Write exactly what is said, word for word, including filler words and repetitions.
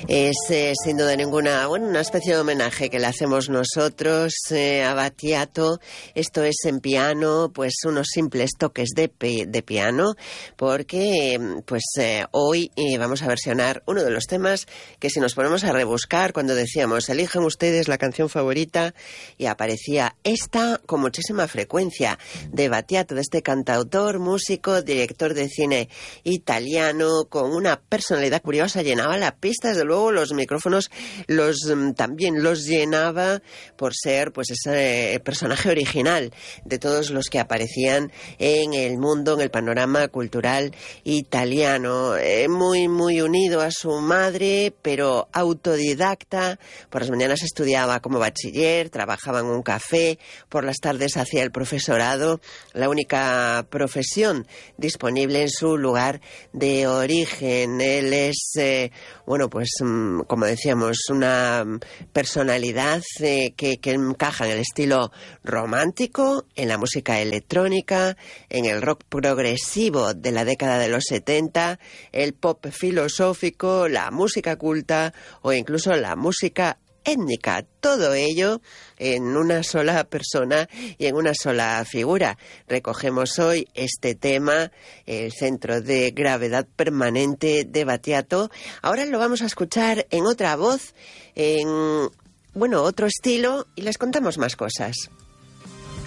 Es eh, sin duda ninguna, bueno, una especie de homenaje que le hacemos nosotros eh, a Battiato. Esto es en piano, pues unos simples toques de, pi- de piano, porque pues eh, hoy eh, vamos a versionar uno de los temas que si nos ponemos a rebuscar, cuando decíamos, elijan ustedes la canción favorita, y aparecía esta con muchísima frecuencia, de Battiato, de este cantautor, músico, director de cine italiano, con una personalidad curiosa, llenaba la pista, desde luego los micrófonos los también los llenaba por ser pues ese personaje original de todos los que aparecían en el mundo, en el panorama cultural italiano, eh, muy muy unido a su madre, pero autodidacta. Por las mañanas estudiaba como bachiller, trabajaba en un café, por las tardes hacía el profesorado, la única profesión disponible en su lugar de origen. Él es eh, bueno pues como decíamos, una personalidad eh, que, que encaja en el estilo romántico, en la música electrónica, en el rock progresivo de la década de los setenta, el pop filosófico, la música culta o incluso la música étnica, todo ello en una sola persona y en una sola figura. Recogemos hoy este tema, el centro de gravedad permanente de Battiato. Ahora lo vamos a escuchar en otra voz, en, bueno, otro estilo, y les contamos más cosas.